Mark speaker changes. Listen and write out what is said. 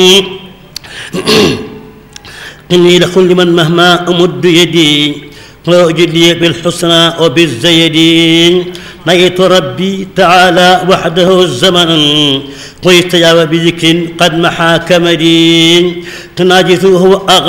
Speaker 1: قني لكل من مهما أمد يدي وأجد لي بالحسنى وبالزيد نيت ربي تعالى وحده الزمن قيت يا بذكر قد محا كمدين تناجثه